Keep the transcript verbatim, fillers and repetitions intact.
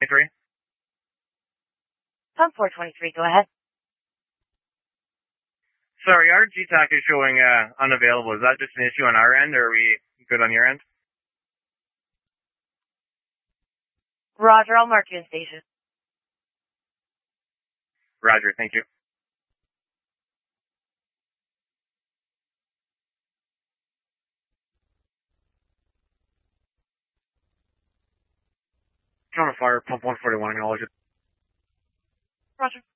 twenty-three. Pump four twenty-three, go ahead. Sorry, our G TAC is showing uh, unavailable. Is that just an issue on our end, or are we good on your end? Roger, I'll mark you in station. Roger, thank you. Counter fire, pump one forty-one, acknowledge it. Roger.